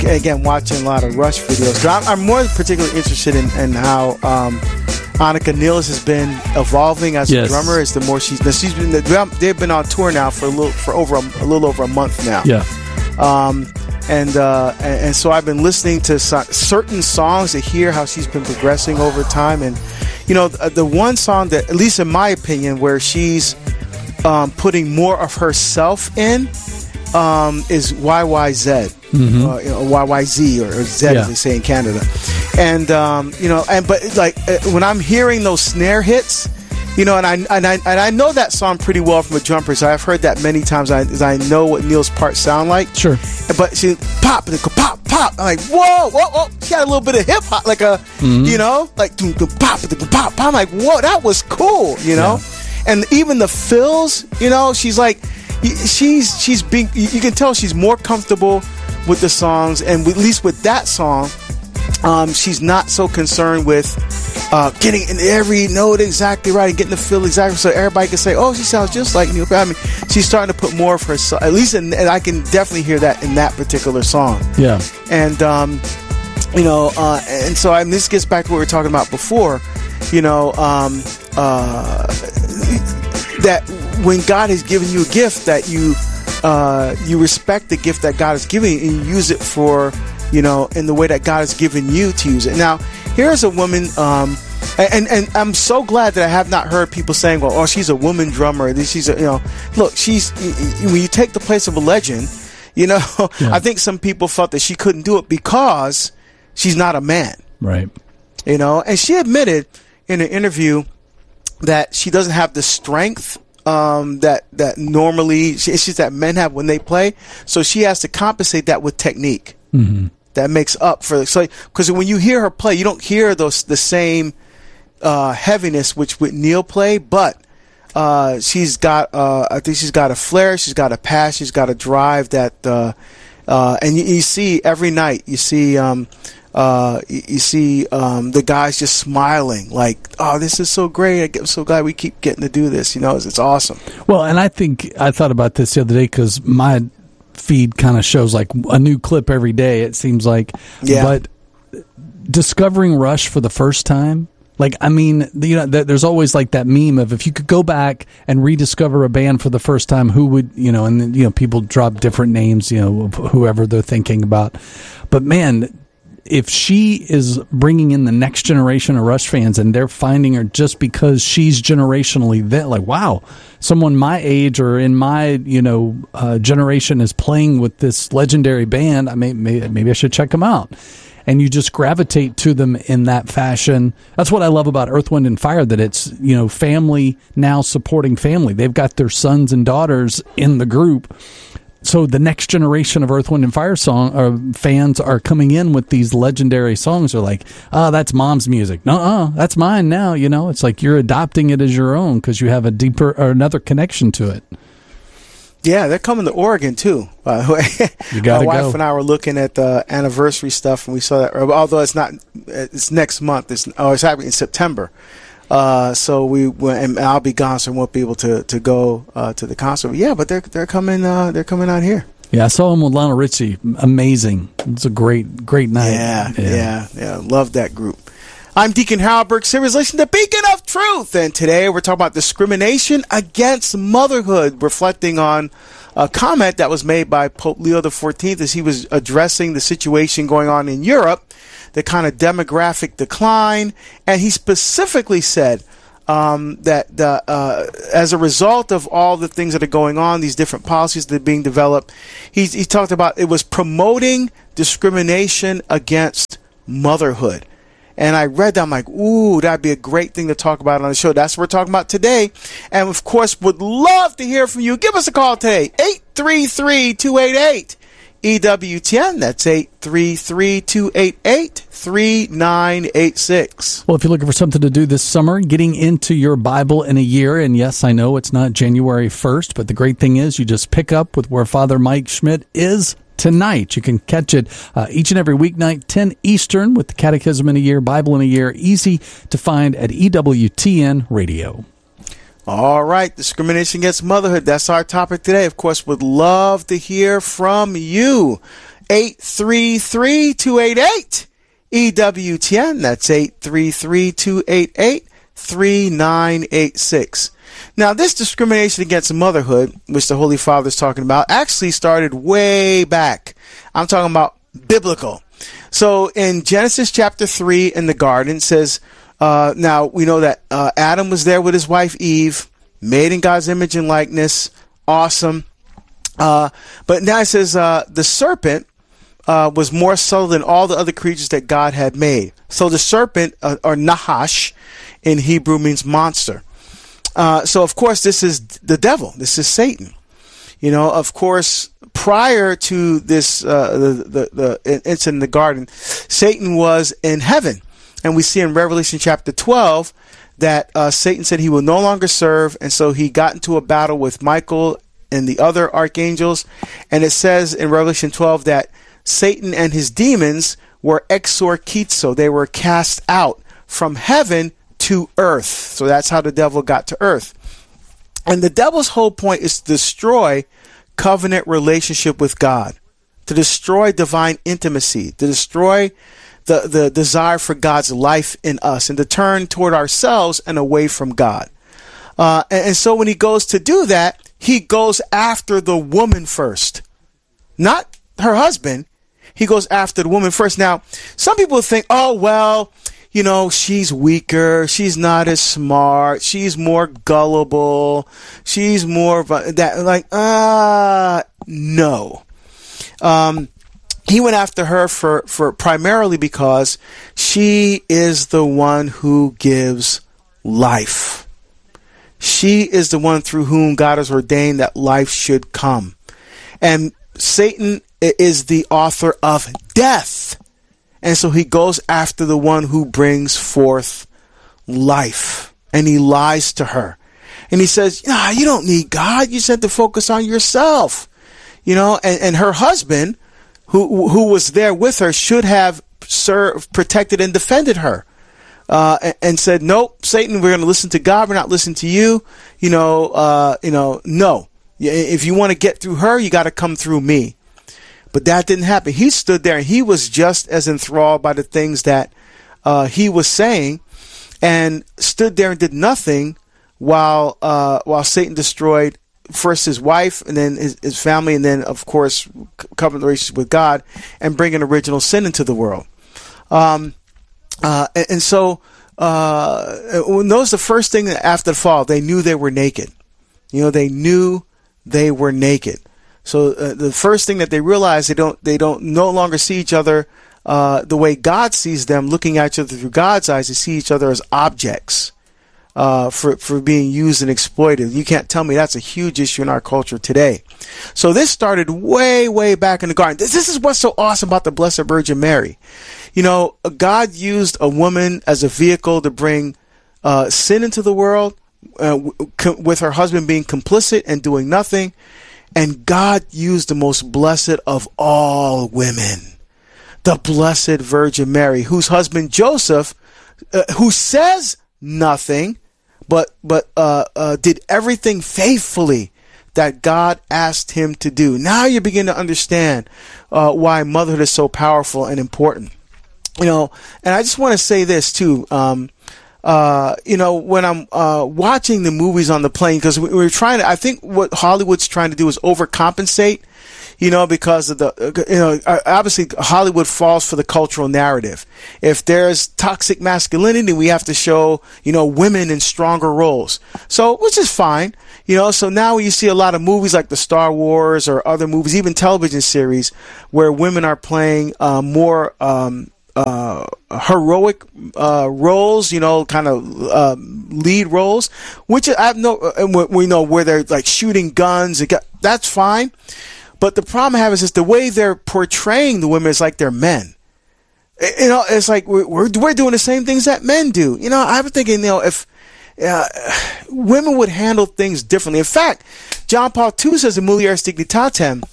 again, watching a lot of Rush videos. I'm more particularly interested in how Annika Nils has been evolving as a drummer. As the more they've been on tour now for a little over a month now. Yeah. And so I've been listening to certain songs to hear how she's been progressing over time. And the one song that, at least in my opinion, where she's putting more of herself in is YYZ. YYZ or Z as they say in Canada, and but like when I'm hearing those snare hits, and I know that song pretty well from a jumper, so I've heard that many times. I know what Neil's parts sound like. Sure, but she pop, I'm like whoa. She had a little bit of hip hop, like a like pop. I'm like whoa, that was cool, and even the fills, she's like. She's being. You can tell she's more comfortable with the songs, and at least with that song, she's not so concerned with getting in every note exactly right and getting the feel exactly so everybody can say, "Oh, she sounds just like Neil." I mean, she's starting to put more of herself. At least, and I can definitely hear that in that particular song. Yeah, and and so this gets back to what we were talking about before. That when God has given you a gift, that you respect the gift that God has given you and you use it for, in the way that God has given you to use it. Now, here's a woman, and I'm so glad that I have not heard people saying, well, oh, she's a woman drummer. She's look, when you take the place of a legend, I think some people felt that she couldn't do it because she's not a man. Right. And she admitted in an interview that she doesn't have the strength that normally she's that men have when they play, so she has to compensate that with technique. That makes up for because when you hear her play, you don't hear the same heaviness which with Neil play, but she's got I think she's got a flair, she's got a passion, she's got a drive that and you see every night you see the guys just smiling like, oh, this is so great. I'm so glad we keep getting to do this. It's awesome. Well, and I thought about this the other day because my feed kind of shows like a new clip every day, it seems like. Yeah. But discovering Rush for the first time, like, I mean, there's always like that meme of if you could go back and rediscover a band for the first time, who would, and then, people drop different names, of whoever they're thinking about. But man, if she is bringing in the next generation of Rush fans and they're finding her just because she's generationally there, like, wow, someone my age or in my, generation is playing with this legendary band, maybe I should check them out. And you just gravitate to them in that fashion. That's what I love about Earth, Wind, and Fire, that it's, family now supporting family. They've got their sons and daughters in the group. So the next generation of Earth, Wind, and Fire fans are coming in with these legendary songs. They're like, oh, that's mom's music. No, that's mine now. It's like you're adopting it as your own because you have a deeper or another connection to it. Yeah, they're coming to Oregon too. By the way, my wife and I were looking at the anniversary stuff, and we saw that. Although it's not, it's next month. It's happening in September. So we went, and I'll be gone, so I won't be able to go to the concert. Yeah, but they're coming. They're coming out here. Yeah, I saw him with Lionel Richie. Amazing. It's a great night. Yeah. Love that group. I'm Deacon Harold Burke Sivers, listening to Beacon of Truth, and today we're talking about discrimination against motherhood, reflecting on a comment that was made by Pope Leo XIV as he was addressing the situation going on in Europe, the kind of demographic decline, and he specifically said that as a result of all the things that are going on, these different policies that are being developed, he talked about it was promoting discrimination against motherhood. And I read that, I'm like, ooh, that'd be a great thing to talk about on the show. That's what we're talking about today. And, of course, would love to hear from you. Give us a call today, 833-288-EWTN. That's 833-288-3986. Well, if you're looking for something to do this summer, getting into your Bible in a year, and yes, I know it's not January 1st, but the great thing is you just pick up with where Father Mike Schmidt is tonight. You can catch it each and every weeknight, 10 Eastern, with the Catechism in a Year, Bible in a Year, easy to find at EWTN Radio. All right, discrimination against motherhood. That's our topic today. Of course, would love to hear from you. 833-288 EWTN. That's 833-288-3986. Now, this discrimination against motherhood, which the Holy Father is talking about, actually started way back. I'm talking about biblical. So in Genesis chapter 3 in the garden, it says, now we know that Adam was there with his wife Eve, made in God's image and likeness. Awesome. But now it says the serpent was more subtle than all the other creatures that God had made. So the serpent, or Nahash in Hebrew, means monster. So of course this is the devil. This is Satan. You know, of course, prior to this, the incident in the garden, Satan was in heaven. And we see in Revelation chapter 12 that Satan said he will no longer serve. And so he got into a battle with Michael and the other archangels. And it says in Revelation 12 that Satan and his demons were exorchizo. They were cast out from heaven to earth. So that's how the devil got to earth. And the devil's whole point is to destroy covenant relationship with God, to destroy divine intimacy, to destroy the desire for God's life in us, and to turn toward ourselves and away from God. And so when he goes to do that, he goes after the woman first, not her husband. He goes after the woman first. Now, some people think, oh, well, you know, she's weaker. She's not as smart. She's more gullible. She's more that, like, no. He went after her for primarily because she is the one who gives life. She is the one through whom God has ordained that life should come. And Satan is the author of death. And so he goes after the one who brings forth life. And he lies to her. And he says, nah, you don't need God. You said to focus on yourself. You know, and her husband, who was there with her, should have served, protected, and defended her. And said, nope, Satan, we're going to listen to God. We're not listening to you. No. If you want to get through her, you got to come through me. But that didn't happen. He stood there and he was just as enthralled by the things that he was saying, and stood there and did nothing while Satan destroyed first his wife and then his family, and then, of course, covenant relationship with God, and bringing original sin into the world. And so when that was the first thing after the fall, they knew they were naked. You know, they knew they were naked. So the first thing that they realize, they don't no longer see each other the way God sees them, looking at each other through God's eyes. They see each other as objects for being used and exploited. You can't tell me that's a huge issue in our culture today. So this started way, way back in the garden. This is what's so awesome about the Blessed Virgin Mary. You know, God used a woman as a vehicle to bring sin into the world, with her husband being complicit and doing nothing. And God used the most blessed of all women, the Blessed Virgin Mary, whose husband Joseph, who says nothing, but did everything faithfully that God asked him to do. Now you begin to understand why motherhood is so powerful and important. You know, and I just want to say this too. You know, when I'm watching the movies on the plane, because we're trying to, I think what Hollywood's trying to do is overcompensate, you know, because of the, you know, obviously Hollywood falls for the cultural narrative. If there's toxic masculinity, we have to show, you know, women in stronger roles. So, which is fine, you know. So now you see a lot of movies like the Star Wars or other movies, even television series, where women are playing more heroic roles, you know, kind of lead roles, which I have we know where they're like shooting guns. That's fine. But the problem I have is the way they're portraying the women is like they're men. You know, it's like we're doing the same things that men do. You know, I was thinking, you know, if women would handle things differently. In fact, John Paul II says in Mulieris Dignitatem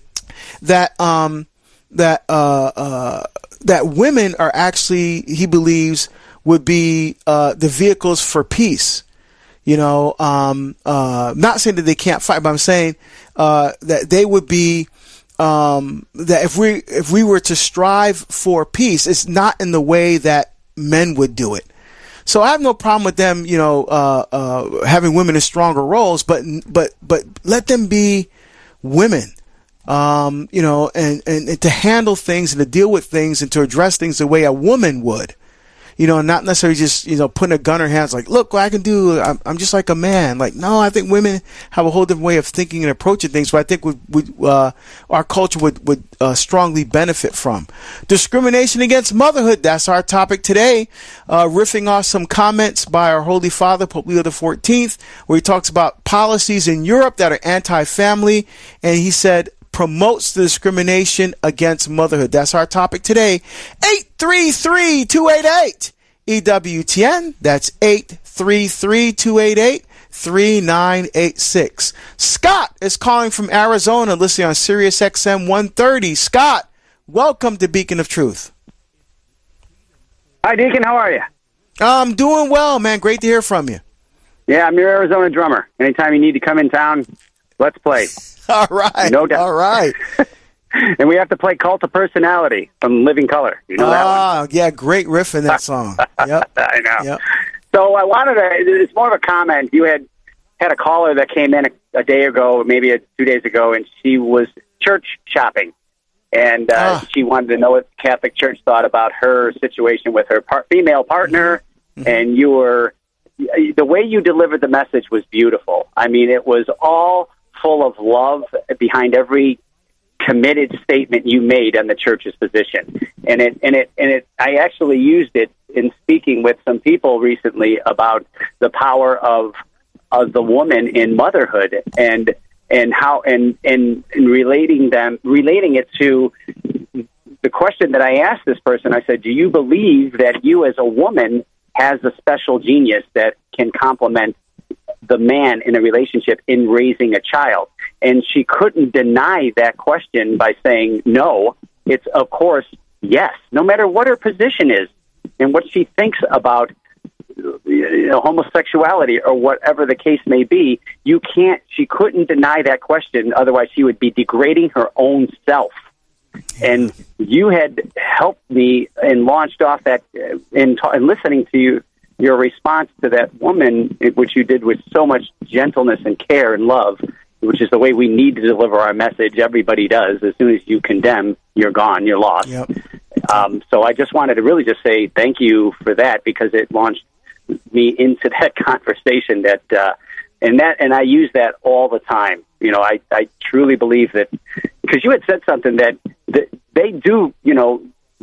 that women are actually, he believes, would be the vehicles for peace. You know, not saying that they can't fight, but I'm saying that they would be that if we were to strive for peace, it's not in the way that men would do it. So I have no problem with them, having women in stronger roles, but let them be women, and to handle things and to deal with things and to address things the way a woman would. Not necessarily just, putting a gun in her hands like, look what I can do. I'm just like a man. Like, no, I think women have a whole different way of thinking and approaching things. But I think our culture would strongly benefit from. Discrimination against motherhood. That's our topic today. Riffing off some comments by our Holy Father, Pope Leo XIV, where he talks about policies in Europe that are anti-family. And he said, promotes the discrimination against motherhood. That's our topic today. 833-288 EWTN. That's 833-288-3986. Scott is calling from Arizona, listening on Sirius XM 130. Scott, welcome to Beacon of Truth. Hi, Deacon. How are you? I'm doing well, man. Great to hear from you. Yeah, I'm your Arizona drummer. Anytime you need to come in town, let's play. All right. No doubt. All right. And we have to play Cult of Personality from Living Color. You know that one? Yeah, great riff in that song. Yep. I know. Yep. So I wanted to, it's more of a comment. You had a caller that came in a day ago, maybe 2 days ago, and she was church shopping. And she wanted to know what the Catholic Church thought about her situation with her female partner. Mm-hmm. And the way you delivered the message was beautiful. I mean, it was all full of love behind every committed statement you made on the church's position. And I actually used it in speaking with some people recently about the power of the woman in motherhood and how and relating it to the question that I asked this person. I said, do you believe that you as a woman has a special genius that can complement the man in a relationship in raising a child? And she couldn't deny that question by saying no. It's, of course, yes. No matter what her position is and what she thinks about homosexuality or whatever the case may be, she couldn't deny that question. Otherwise, she would be degrading her own self. And you had helped me and launched off that in listening to your response to that woman, which you did with so much gentleness and care and love, which is the way we need to deliver our message. Everybody does. As soon as you condemn, you're gone, you're lost. Yep. So I just wanted to really just say thank you for that, because it launched me into that conversation and I use that all the time. I truly believe that, because you had said something that they do,